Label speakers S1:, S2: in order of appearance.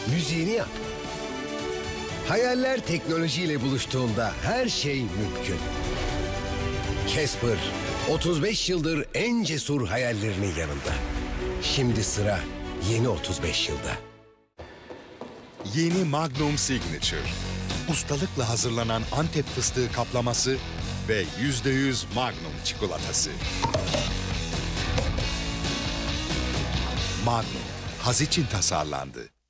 S1: müziğini yap. Hayaller teknolojiyle buluştuğunda her şey mümkün. Casper, 35 yıldır en cesur hayallerinin yanında. Şimdi sıra yeni 35 yılda.
S2: Yeni Magnum Signature. Ustalıkla hazırlanan Antep fıstığı kaplaması ve %100 Magnum çikolatası. Magnum, haz için tasarlandı.